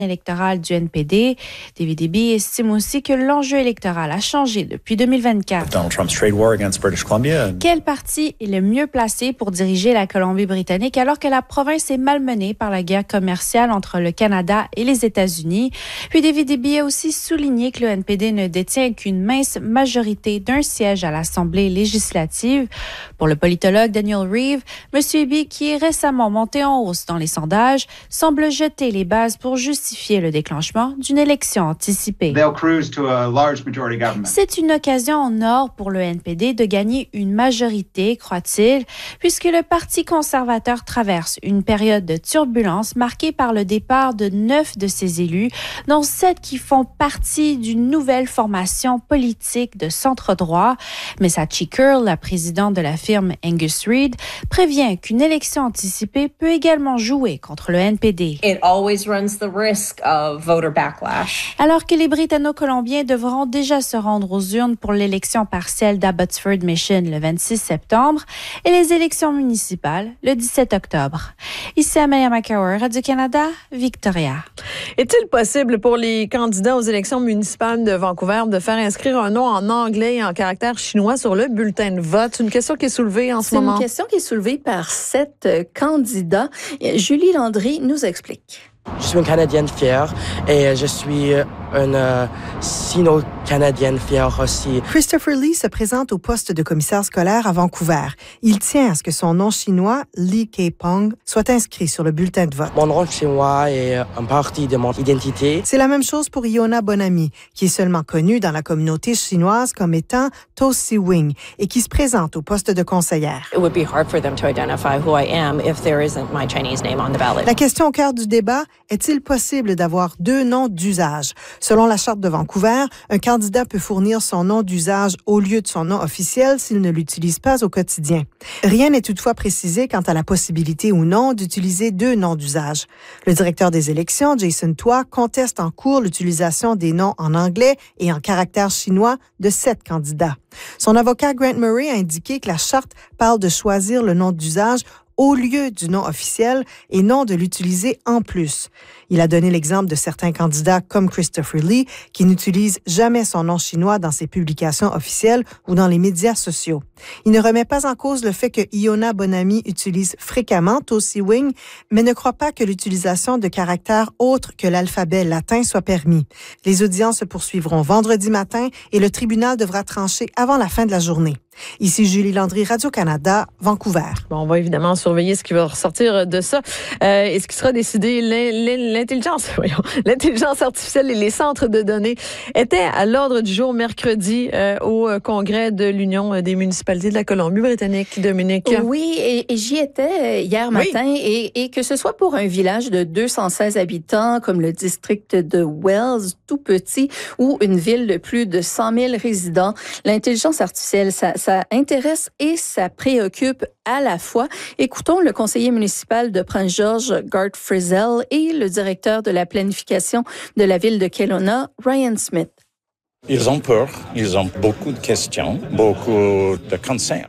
électorale du NPD. David Eby estime aussi que l'enjeu électoral a changé depuis 2024. Donald Trump's trade war against British Columbia. Quel parti est le mieux placé pour diriger la Colombie-Britannique alors que la province est malmenée par la guerre commerciale entre le Canada et les États-Unis? Puis David Eby a aussi souligné que le NPD ne détient qu'une mince majorité d'un siège à l'Assemblée législative. Pour le politologue Daniel Reeve, M. Eby, qui est récemment monté en hausse dans les sondages, semble jeter les bases pour justifier le déclenchement d'une élection anticipée. C'est une occasion en or pour le NPD de gagner une majorité, croit-il, puisque le Parti conservateur traverse une période de turbulence marquée par le départ de 9 de ses élus, dont 7 qui font partie d'une nouvelle formation politique de centre-droit. Mais Sachi Curl, la présidente de la firme Angus Reid, prévient qu'une élection anticipée peut également jouer contre le NPD. It always runs the risk of voter backlash. Alors que les Britanno-Colombiens devront déjà se rendre aux urnes pour l'élection partielle d'Abbotsford Mission le 26 septembre et les élections municipales le 17 octobre. Ici Amelia McCower, Radio-Canada, Victoria. Est-il possible pour les candidats aux élections municipales de Vancouver de faire inscrire un nom en anglais et en caractère chinois sur le bulletin de vote? C'est une question qui est soulevée en ce moment. C'est une question qui est soulevée par 7 candidats. Julie Landry nous explique. Je suis une Canadienne fière et je suis une Sino-Canadienne fière aussi. Christopher Lee se présente au poste de commissaire scolaire à Vancouver. Il tient à ce que son nom chinois, Lee Kei-Pong, soit inscrit sur le bulletin de vote. Mon nom chinois est une partie de mon identité. C'est la même chose pour Iona Bonamy, qui est seulement connue dans la communauté chinoise comme étant To Si Wing et qui se présente au poste de conseillère. It would be hard for them to identify who I am if there isn't my Chinese name on the ballot. La question au cœur du débat, est-il possible d'avoir 2 noms d'usage? Selon la Charte de Vancouver, un candidat peut fournir son nom d'usage au lieu de son nom officiel s'il ne l'utilise pas au quotidien. Rien n'est toutefois précisé quant à la possibilité ou non d'utiliser 2 noms d'usage. Le directeur des élections, Jason Toa, conteste en cours l'utilisation des noms en anglais et en caractère chinois de 7 candidats. Son avocat Grant Murray a indiqué que la Charte parle de choisir le nom d'usage au lieu du nom officiel et non de l'utiliser en plus. Il a donné l'exemple de certains candidats comme Christopher Lee qui n'utilisent jamais son nom chinois dans ses publications officielles ou dans les médias sociaux. Il ne remet pas en cause le fait que Iona Bonamy utilise fréquemment To Si Wing, mais ne croit pas que l'utilisation de caractères autres que l'alphabet latin soit permis. Les audiences se poursuivront vendredi matin et le tribunal devra trancher avant la fin de la journée. Ici Julie Landry, Radio-Canada, Vancouver. Bon, on va évidemment surveiller ce qui va ressortir de ça. Et ce qui sera décidé, l'intelligence artificielle et les centres de données étaient à l'ordre du jour mercredi au congrès de l'Union des municipalités de la Colombie-Britannique. Dominique. Oui, et j'y étais hier matin. Oui. Et que ce soit pour un village de 216 habitants comme le district de Wells, tout petit, ou une ville de plus de 100 000 résidents, l'intelligence artificielle, ça intéresse et ça préoccupe à la fois. Écoutons le conseiller municipal de Prince George, Garth Frizzell, et le directeur de la planification de la ville de Kelowna, Ryan Smith. Ils ont peur, ils ont beaucoup de questions, beaucoup de concerns.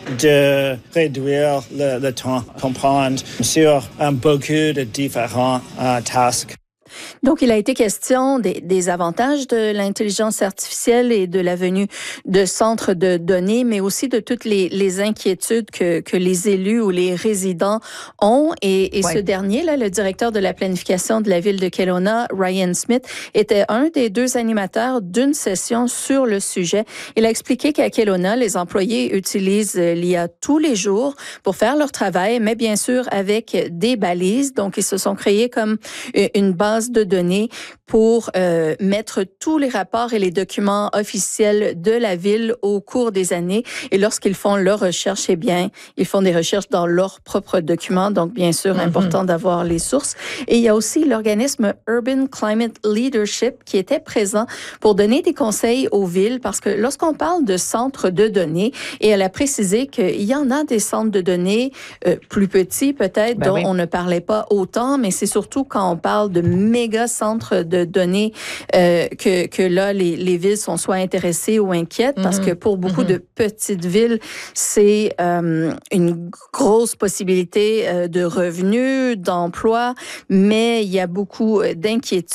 De réduire le temps qu'on prend sur beaucoup de différentes tâches. Donc, il a été question des avantages de l'intelligence artificielle et de la venue de centres de données, mais aussi de toutes les inquiétudes que les élus ou les résidents ont. Et ce dernier, là, le directeur de la planification de la ville de Kelowna, Ryan Smith, était un des 2 animateurs d'une session sur le sujet. Il a expliqué qu'à Kelowna, les employés utilisent l'IA tous les jours pour faire leur travail, mais bien sûr avec des balises. Donc, ils se sont créés comme une base de données pour mettre tous les rapports et les documents officiels de la ville au cours des années. Et lorsqu'ils font leurs recherches, eh bien, ils font des recherches dans leurs propres documents. Donc, bien sûr, important d'avoir les sources. Et il y a aussi l'organisme Urban Climate Leadership qui était présent pour donner des conseils aux villes parce que lorsqu'on parle de centres de données, et elle a précisé qu'il y en a des centres de données plus petits peut-être, dont on ne parlait pas autant, mais c'est surtout quand on parle de méga centre de données que là, les villes sont soit intéressées ou inquiètes, parce que pour beaucoup de petites villes, c'est une grosse possibilité de revenus, d'emplois, mais il y a beaucoup d'inquiétudes